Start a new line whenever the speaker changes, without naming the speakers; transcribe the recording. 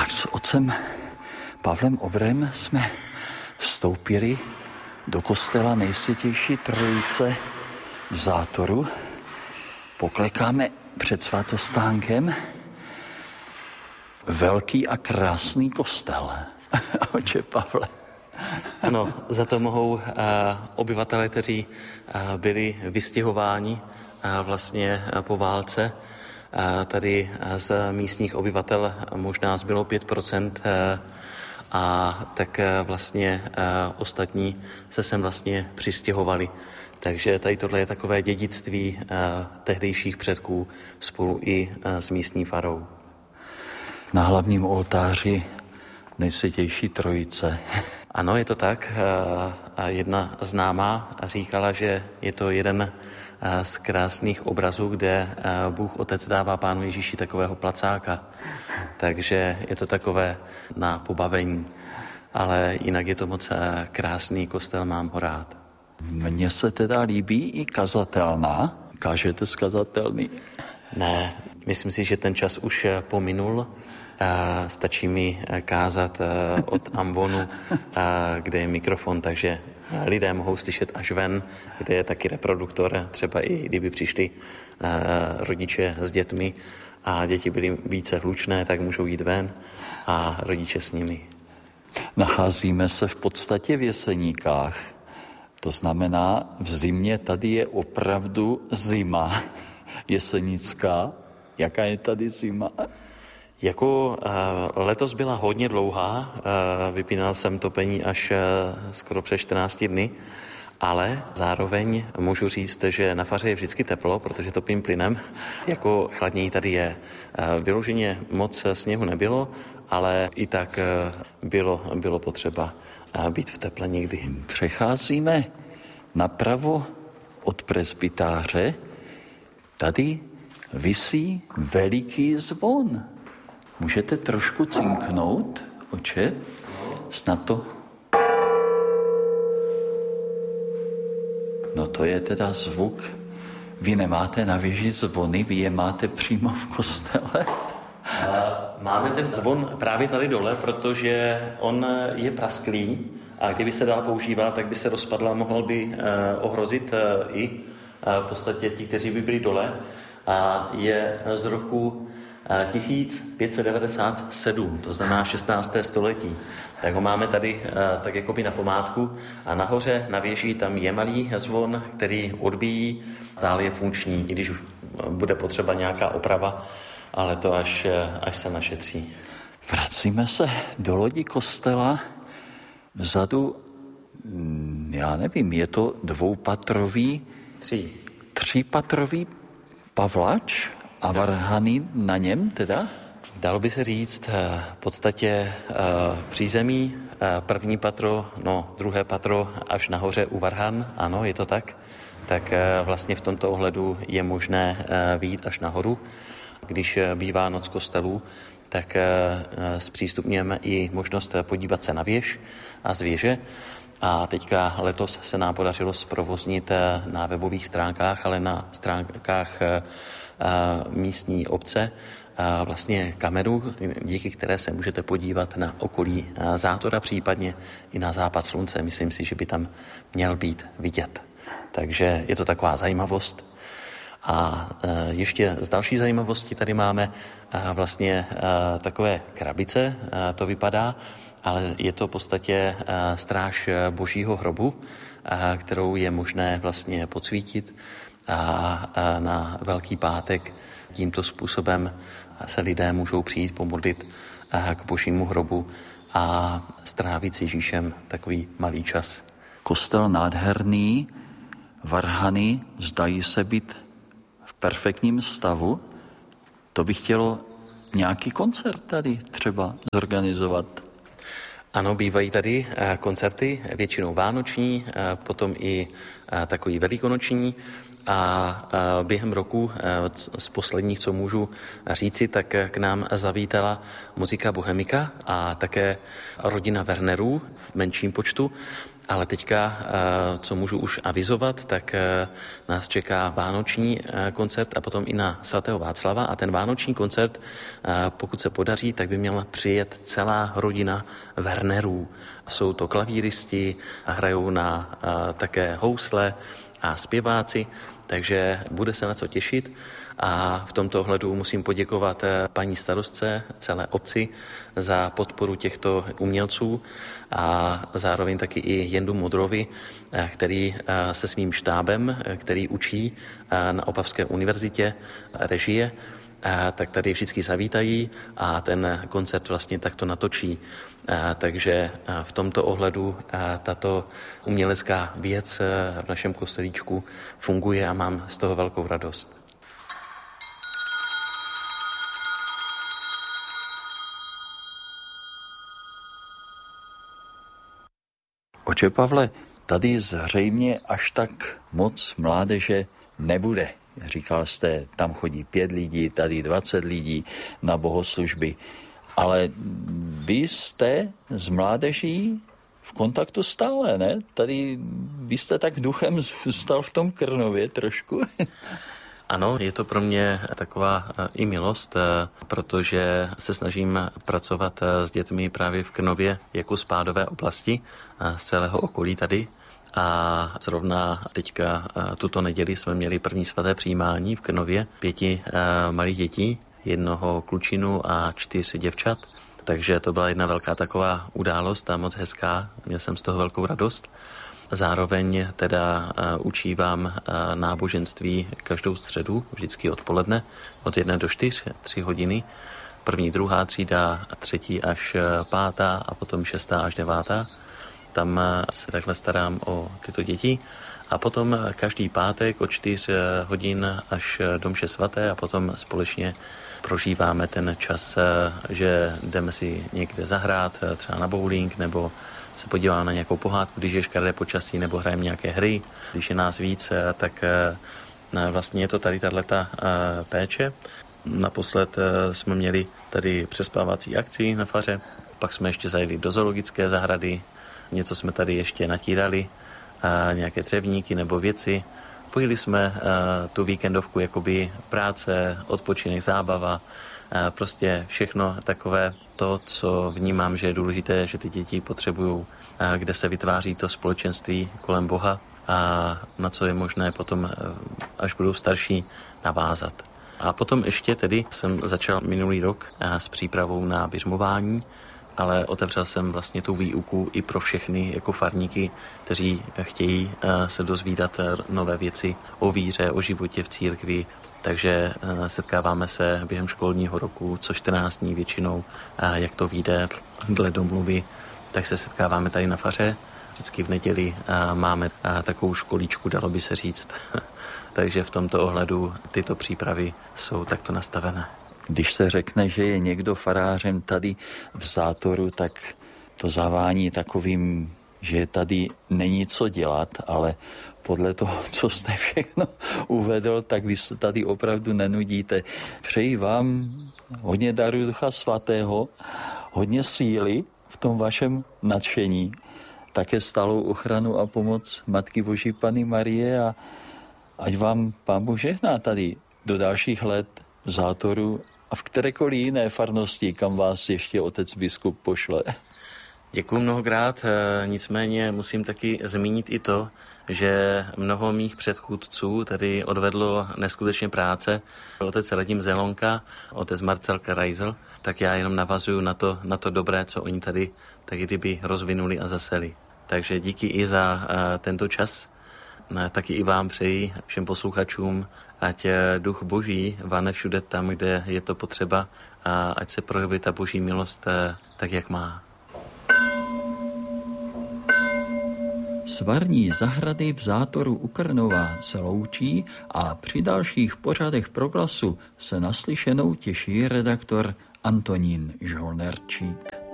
Tak s otcem Pavlem Obrem jsme vstoupili do kostela Nejsvětější Trojice v Zátoru. Poklekáme před svatostánkem. Velký a krásný kostel. Oče Pavle.
Ano, za to mohou obyvatelé, kteří byli vystěhováni vlastně po válce. Tady z místních obyvatel možná zbylo 5%, a tak vlastně ostatní se sem vlastně přistěhovali. Takže tady tohle je takové dědictví tehdejších předků spolu i s místní farou.
Na hlavním oltáři Nejsvětější Trojice.
Ano, je to tak. Jedna známá říkala, že je to jeden z krásných obrazů, kde Bůh Otec dává Pánu Ježíši takového placáka. Takže je to takové na pobavení. Ale jinak je to moc krásný kostel, mám ho rád.
Mně se teda líbí i kazatelná. Kážete z kazatelný?
Ne, myslím si, že ten čas už pominul. Stačí mi kázat od ambonu, kde je mikrofon, takže lidé mohou slyšet až ven, kde je taky reproduktor, třeba i kdyby přišli rodiče s dětmi a děti byly více hlučné, tak můžou jít ven a rodiče s nimi.
Nacházíme se v podstatě v Jeseníkách. To znamená, v zimě tady je opravdu zima jesenická. Jaká je tady zima?
Jako letos byla hodně dlouhá, vypínal jsem topení až skoro přes 14 dny, ale zároveň můžu říct, že na faře je vždycky teplo, protože topím plynem, jako chladněji tady je. Vyloženě moc sněhu nebylo, ale i tak bylo potřeba být v teple někdy.
Přecházíme napravo od presbytáře. Tady visí veliký zvon. Můžete trošku cinknout, oče? Snad to... No to je teda zvuk. Vy nemáte na věži zvony, vy je máte přímo v kostele.
Máme ten zvon právě tady dole, protože on je prasklý a kdyby se dál používat, tak by se rozpadl a mohl by ohrozit i v podstatě ti, kteří by byli dole. A je z roku 1597, to znamená 16. století. Tak ho máme tady tak jakoby na památku a nahoře na věži tam je malý zvon, který odbíjí, stále je funkční, i když už bude potřeba nějaká oprava, ale to až se našetří.
Vracíme se do lodi kostela. Vzadu, já nevím, je to dvoupatrový, třípatrový pavlač a varhany na něm teda?
Dalo by se říct v podstatě přízemí, první patro, druhé patro až nahoře u varhan, ano, je to tak. Tak vlastně v tomto ohledu je možné vyjít až nahoru. Když bývá noc kostelů, tak zpřístupňujeme i možnost podívat se na věž a z věže. A teďka letos se nám podařilo zprovoznit na webových stránkách, ale na stránkách místní obce vlastně kameru, díky které se můžete podívat na okolí Zátora, případně i na západ slunce. Myslím si, že by tam měl být vidět. Takže je to taková zajímavost. A ještě z další zajímavosti tady máme vlastně takové krabice, to vypadá, ale je to v podstatě stráž Božího hrobu, kterou je možné vlastně podsvítit a na Velký pátek tímto způsobem se lidé můžou přijít pomodlit k Božímu hrobu a strávit s Ježíšem takový malý čas.
Kostel nádherný, varhany zdají se být v perfektním stavu. To by chtělo nějaký koncert tady třeba zorganizovat.
Ano, bývají tady koncerty, většinou vánoční, potom i takový velikonoční. A během roku, z posledních, co můžu říci, tak k nám zavítala muzika Bohemika a také rodina Wernerů v menším počtu. Ale teďka, co můžu už avizovat, tak nás čeká vánoční koncert a potom i na svatého Václava. A ten vánoční koncert, pokud se podaří, tak by měla přijet celá rodina Wernerů. Jsou to klavíristi a hrajou na také housle a zpěváci, takže bude se na co těšit. A v tomto ohledu musím poděkovat paní starostce, celé obci za podporu těchto umělců a zároveň taky i Jendu Modrovi, který se svým štábem, který učí na Opavské univerzitě režie, tak tady vždycky zavítají a ten koncert vlastně takto natočí. Takže v tomto ohledu tato umělecká věc v našem kostelíčku funguje a mám z toho velkou radost.
Oče Pavle, tady zřejmě až tak moc mládeže nebude. Říkal jste, tam chodí 5 lidí, tady 20 lidí na bohoslužby. Ale vy jste s mládeží v kontaktu stále, ne? Tady vy jste tak duchem zůstal v tom Krnově trošku.
Ano, je to pro mě taková i milost, protože se snažím pracovat s dětmi právě v Krnově jako spádové oblasti z celého okolí tady. A zrovna teďka tuto neděli jsme měli první svaté přijímání v Krnově 5 malých dětí, 1 klučinu a 4 děvčat. Takže to byla jedna velká taková událost a moc hezká. Měl jsem z toho velkou radost. Zároveň teda učívám náboženství každou středu, vždycky odpoledne, od 1 do 4, 3 hodiny. 1., 2. třída, 3. až 5. a potom 6. až 9. Tam se takhle starám o tyto děti. A potom každý pátek od 4 hodin až do mše svaté a potom společně prožíváme ten čas, že jdeme si někde zahrát, třeba na bowling, nebo se podíváme na nějakou pohádku, když je škaredé počasí, nebo hrajeme nějaké hry. Když je nás víc, tak vlastně je to tady tato péče. Naposled jsme měli tady přespávací akci na faře, pak jsme ještě zajeli do zoologické zahrady, něco jsme tady ještě natírali, nějaké dřevníky nebo věci. Pojili jsme tu víkendovku jakoby práce, odpočinek, zábava, prostě všechno takové to, co vnímám, že je důležité, že ty děti potřebují, kde se vytváří to společenství kolem Boha a na co je možné potom, až budou starší, navázat. A potom ještě tedy jsem začal minulý rok s přípravou na běžmování, ale otevřel jsem vlastně tu výuku i pro všechny jako farníky, kteří chtějí se dozvídat nové věci o víře, o životě v církvi. Takže setkáváme se během školního roku, co 14 dní většinou, jak to vyjde dle domluvy, tak se setkáváme tady na faře. Vždycky v neděli máme takovou školíčku, dalo by se říct. Takže v tomto ohledu tyto přípravy jsou takto nastavené.
Když se řekne, že je někdo farářem tady v Zátoru, tak to zavání takovým, že tady není co dělat, ale podle toho, co jste všechno uvedl, tak vy se tady opravdu nenudíte. Přeji vám hodně daru Ducha Svatého, hodně síly v tom vašem nadšení, také stálou ochranu a pomoc Matky Boží Panny Marie a ať vám Pán Bůh žehná tady do dalších let v Zátoru a v kterékoliv jiné farnosti, kam vás ještě otec biskup pošle.
Děkuji mnohokrát, nicméně musím taky zmínit i to, že mnoho mých předchůdců tady odvedlo neskutečně práce. Otec Radim Zelonka, otec Marcel Krajzel, tak já jenom navazuju na to dobré, co oni tady tak kdyby rozvinuli a zaseli. Takže díky i za tento čas, taky i vám přeji všem posluchačům, ať duch Boží vane všude tam, kde je to potřeba a ať se projeví ta Boží milost tak, jak má.
S farní zahrady v Zátoru u Krnova se loučí a při dalších pořadech Proglasu se naslyšenou těší redaktor Antonín Žolnerčík.